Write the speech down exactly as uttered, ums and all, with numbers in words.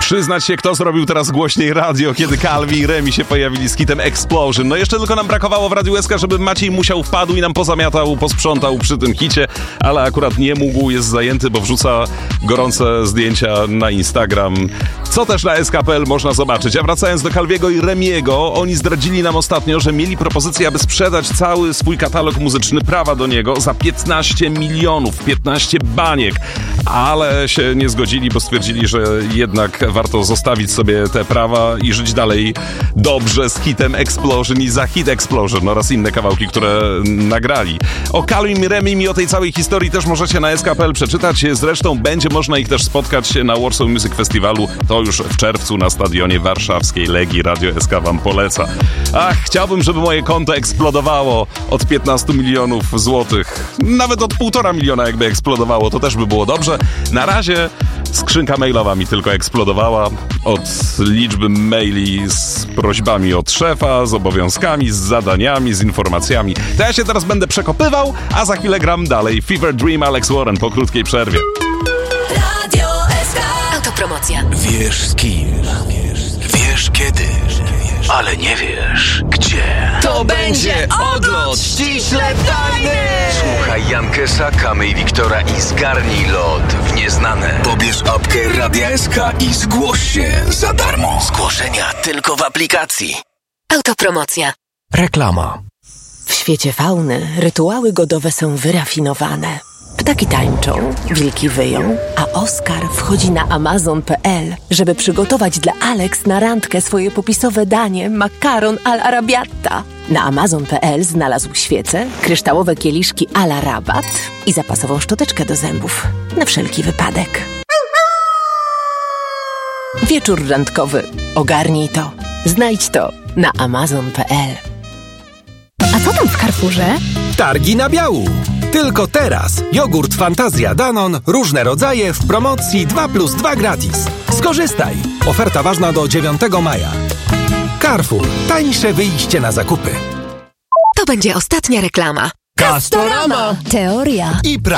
Przyznać się, kto zrobił teraz głośniej radio, kiedy Calvi i Remi się pojawili z hitem Explosion. No jeszcze tylko nam brakowało w Radiu S K, żeby Maciej Musiał wpadł i nam pozamiatał, posprzątał przy tym hicie, ale akurat nie mógł, jest zajęty, bo wrzuca gorące zdjęcia na Instagram, co też na S K kropka P L można zobaczyć. A wracając do Calviego i Remiego, oni zdradzili nam ostatnio, że mieli propozycję, aby sprzedać cały swój katalog muzyczny, prawa do niego za piętnaście milionów, piętnaście baniek, ale się nie zgodzili, bo stwierdzili, że jednak warto zostawić sobie te prawa i żyć dalej dobrze z hitem Explosion i za hit Explosion oraz inne kawałki, które nagrali. O Calvim i Remim i o tej całej historii też możecie na S K kropka P L przeczytać. Zresztą będzie można ich też spotkać na Warsaw Music Festiwalu. To już w czerwcu na stadionie warszawskiej Legii. Radio S K wam poleca. Ach, chciałbym, żeby moje konto eksplodowało od piętnastu milionów złotych. Nawet od półtora miliona jakby eksplodowało, to też by było dobrze. Na razie skrzynka mailowa mi tylko eksplodowała od liczby maili z prośbami od szefa, z obowiązkami, z zadaniami, z informacjami. To ja się teraz będę przekopywał, a za chwilę gram dalej. Fever Dream, Alex Warren po krótkiej przerwie. Radio S K. Autopromocja. Wiesz z kim, wiesz kiedy, ale nie wiesz gdzie. To będzie odlot ściśle tajny! Słuchaj Jankesa, Kamy i Wiktora i zgarnij lot w nieznane. Pobierz apkę Radia S K i zgłoś się za darmo. Zgłoszenia tylko w aplikacji. Autopromocja. Reklama. W świecie fauny rytuały godowe są wyrafinowane. Ptaki tańczą, wilki wyją, a Oskar wchodzi na amazon kropka p l, żeby przygotować dla Alex na randkę swoje popisowe danie makaron al arabiata. Na amazon kropka p l znalazł świece, kryształowe kieliszki a la rabat i zapasową szczoteczkę do zębów. Na wszelki wypadek. Wieczór randkowy. Ogarnij to. Znajdź to na amazon kropka p l. A co tam w Carrefourze? Targi na biału. Tylko teraz jogurt Fantazja Danon, różne rodzaje w promocji dwa plus dwa gratis. Skorzystaj. Oferta ważna do dziewiątego maja. Carrefour. Tańsze wyjście na zakupy. To będzie ostatnia reklama. Castorama. Teoria I pra-